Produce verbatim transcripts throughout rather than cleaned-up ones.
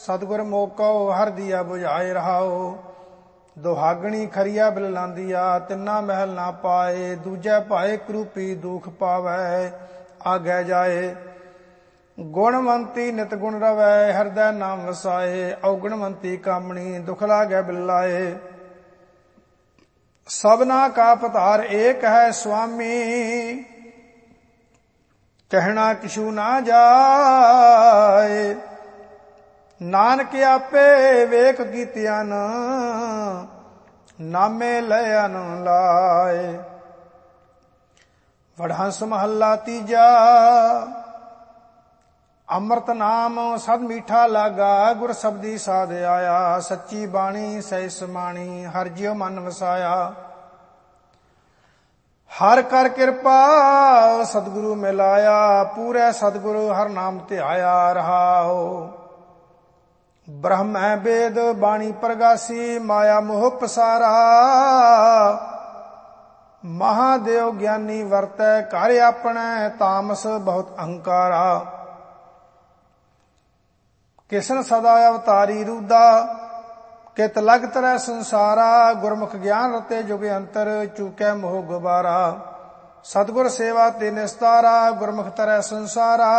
सतगुर मोको हर दिया बुझाए रहाओ। दुहागणी खरिया बिल लांदिया तिन्ना महल ना पाए। दूजे भाए करूपी दुख पावै आगे जाए। गुणवंती नित गुण रवै हृदय नाम वसाए। अवगुणवंती कामणी दुख लागे बिलाए। सबना का पतार एक है स्वामी कहना किछु ना जाए। नानक आपे वेख कीतियान नामे लयन लाए। वडहंस महला तीजा अमृत नाम सद मीठा लागा। गुर शब्दी साध आया सच्ची बाणी सही समाणी हर जियो मन वसाया। हर कर कृपा सतगुरु मिलाया पूरे सतगुरु हर नाम ते आया रहाओ। ब्रह्म है वेद बाणी प्रगासी माया मोह पसारा। महादेव ज्ञानी वर्तै कार्य अपने तामस बहुत अहंकारा। किसन सदा अवतारी रूदा कित लग तरह संसारा। गुरमुख ज्ञान रते जुग अंतर चूकै मोह गुबारा। सतगुर सेवा ते निस्तारा गुरमुख तरह संसारा।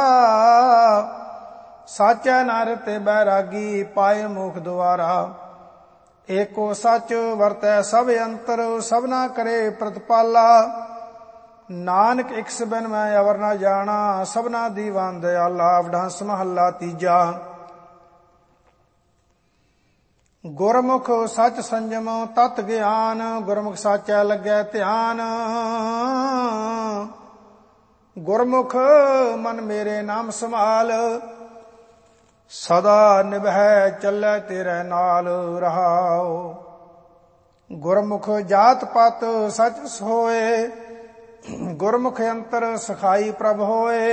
साचा नार ते बैरागी पाए मुख द्वारा। एको सच वरतै सब अंतर सबना करे प्रतिपाला। नानक इक बिन मैं अवर ना जाना सबना दीवान दयाला। वडहंस महला तीजा गुरमुख सच संजम तत ज्ञान। गुरमुख साचा लगे ध्यान। गुरमुख मन मेरे नाम संभाल सदा निभै चलै तेरे नाल रहाओ। गुरमुख जात पात सच सोए गुरमुख अंतर सखाई प्रभ होए।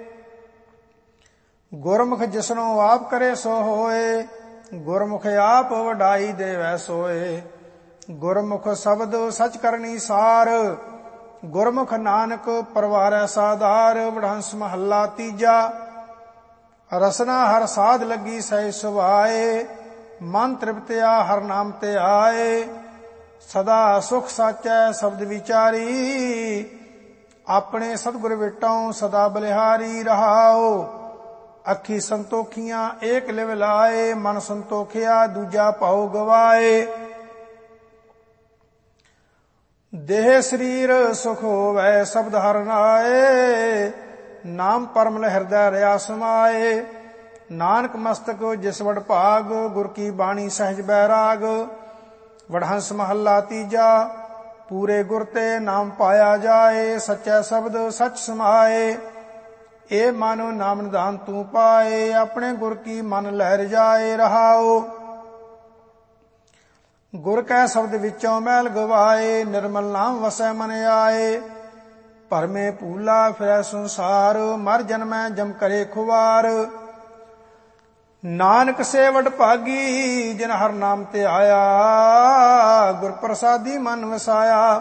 गुरमुख जिसनो आप करे सो होए गुरमुख आप वडाई देवै सोए। गुरमुख शब्द सच करनी सार गुरमुख नानक परवारै साधार। वडहंस महला तीजा रसना हर साध लगी सही सुभाए। मन तृप्तिया हर नाम ते आए। सदा सुख साचै शब्द विचारी अपने सतगुर विटों सदा बलिहारी रहाओ। अखी संतोखियां एक लिव लाए मन संतोखिया दूजा भाव गवाए। देह शरीर सुख होवै शब्द हर नाए। नाम परमल हृदय रया समाए। नानक मस्तक जिस वड भाग गुर की बाणी सहज बैराग। वडहंस महला तीजा पूरे गुर ते नाम पाया जाए। सच्चा शब्द सच समाए। ए मानो नाम निधान तू पाए अपने गुर की मन लहर जाए रहाओ। गुर कै शब्द विचों मैल गवाए निर्मल नाम वसै मन आए। भरमे भूला फिरै संसार मर जन्मै जम करे खुवार। नानक सेवट भागी जिन हर नाम ते आया गुर प्रसादी मन वसाया।